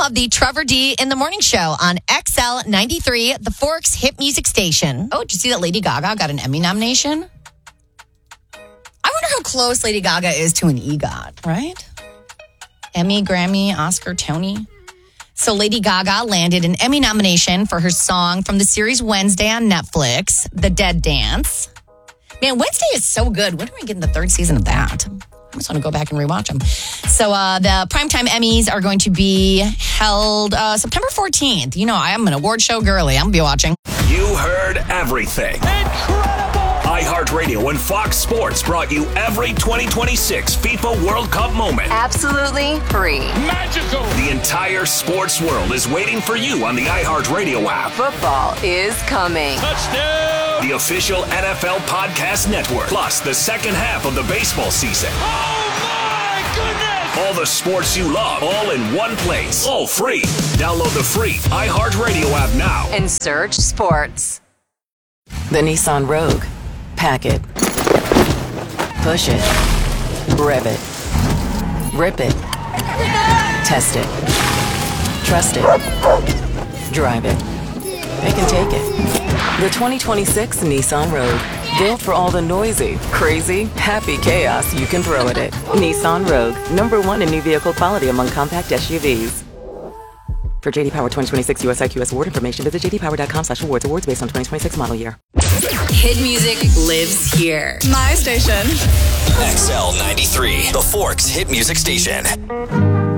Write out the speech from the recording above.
the Trevor D in the Morning Show on XL 93, the Forks hit music station. Oh, did you see that Lady Gaga got an Emmy nomination? I wonder how close Lady Gaga is to an EGOT, right? Emmy, Grammy, Oscar, Tony. So Lady Gaga landed an Emmy nomination for her song from the series Wednesday on Netflix, The Dead Dance. Man, Wednesday is so good. When are we getting the third season of that? I just want to go back and rewatch them. So the Primetime Emmys are going to be held September 14th. You know, I am an award show girly. I'm going to be watching. You heard everything. Incredible! iHeartRadio and Fox Sports brought you every 2026 FIFA World Cup moment. Absolutely free. Magical! The entire sports world is waiting for you on the iHeartRadio app. Football is coming. Touchdown! The official NFL podcast network. Plus the second half of the baseball season. Oh my goodness! All the sports you love, all in one place. All free. Download the free iHeartRadio app now. And search sports. The Nissan Rogue. Pack it. Push it. Rev it. Rip it. Test it. Trust it. Drive it. They can take it. The 2026 Nissan Rogue. Built for all the noisy, crazy, happy chaos you can throw at it. Nissan Rogue. #1 in new vehicle quality among compact SUVs. For JD Power 2026 US IQS award information, visit jdpower.com/awards. Awards based on 2026 model year. Hit music lives here. My station. XL 93, the Forks hit music station.